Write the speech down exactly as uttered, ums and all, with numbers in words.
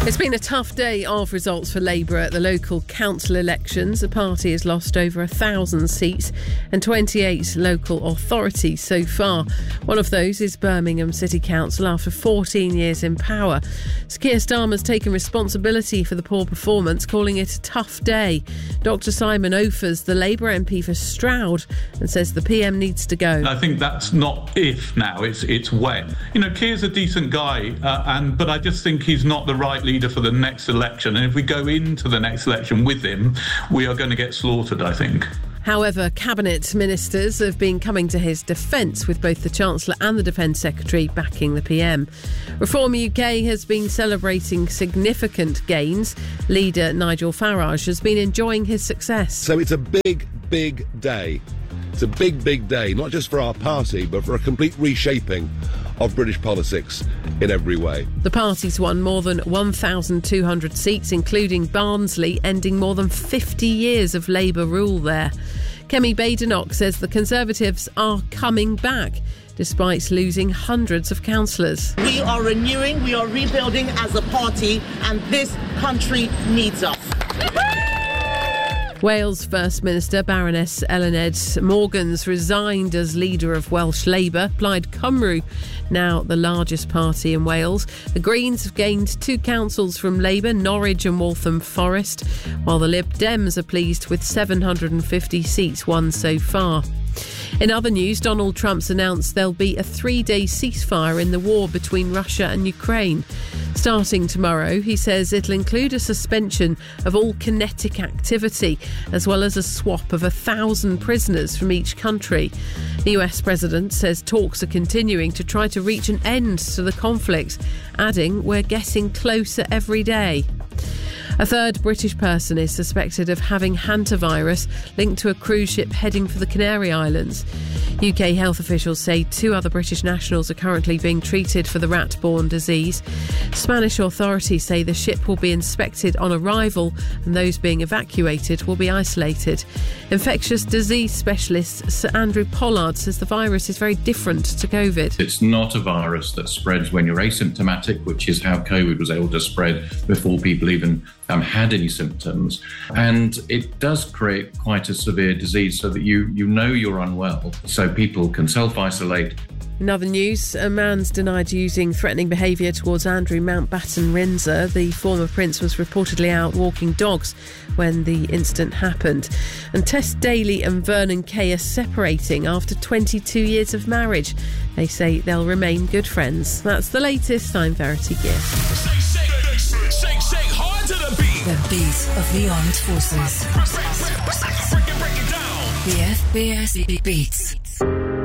It's been a tough day of results for Labour at the local council elections. The party has lost over a thousand seats and twenty-eight local authorities so far. One of those is Birmingham City Council after fourteen years in power. Keir Starmer's taken responsibility for the poor performance, calling it a tough day. Doctor Simon Ophers, the Labour M P for Stroud, and says the P M needs to go. I think that's not if now, it's it's when. You know, Keir's a decent guy, uh, and but I just think he's not the right leader for the next election. And if we go into the next election with him, we are going to get slaughtered, I think. However, Cabinet ministers have been coming to his defence, with both the Chancellor and the Defence Secretary backing the P M. Reform U K has been celebrating significant gains. Leader Nigel Farage has been enjoying his success. So it's a big, big day. It's a big, big day, not just for our party, but for a complete reshaping of British politics in every way. The party's won more than one thousand two hundred seats, including Barnsley, ending more than fifty years of Labour rule there. Kemi Badenoch says the Conservatives are coming back, despite losing hundreds of councillors. We are renewing, we are rebuilding as a party, and this country needs us. Wales First Minister Baroness Eluned Morgan's resigned as leader of Welsh Labour. Plaid Cymru, now the largest party in Wales. The Greens have gained two councils from Labour, Norwich and Waltham Forest, while the Lib Dems are pleased with seven hundred fifty seats won so far. In other news, Donald Trump's announced there'll be a three-day ceasefire in the war between Russia and Ukraine. Starting tomorrow, he says it'll include a suspension of all kinetic activity, as well as a swap of a thousand prisoners from each country. The U S president says talks are continuing to try to reach an end to the conflict, adding, "We're getting closer every day." A third British person is suspected of having hantavirus linked to a cruise ship heading for the Canary Islands. U K health officials say two other British nationals are currently being treated for the rat-borne disease. Spanish authorities say the ship will be inspected on arrival and those being evacuated will be isolated. Infectious disease specialist Sir Andrew Pollard says the virus is very different to COVID. It's not a virus that spreads when you're asymptomatic, which is how COVID was able to spread before people even um, had any symptoms. And it does create quite a severe disease so that you, you know you're unwell, so people can self-isolate. In other news, a man's denied using threatening behaviour towards Andrew Mountbatten-Windsor. The former prince was reportedly out walking dogs when the incident happened. And Tess Daly and Vernon Kay are separating after twenty-two years of marriage. They say they'll remain good friends. That's the latest. I'm Verity Gift. Shake, shake, shake, shake hard to the beat. The beat of the armed forces. Break it, break it down. The F B S Beats.